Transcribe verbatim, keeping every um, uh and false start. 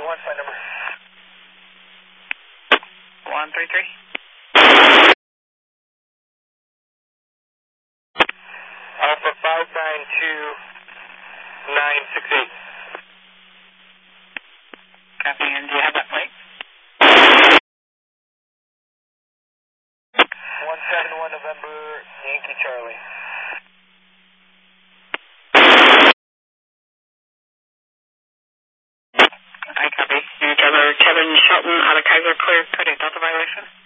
one, flight number. one three three. Alpha five nine two nine six eight. Copy, and do you have that plate? one seven one November, Yankee Charlie. I copy. Air driver Kevin Shelton out of Kaiser, clear, code eight Delta violation.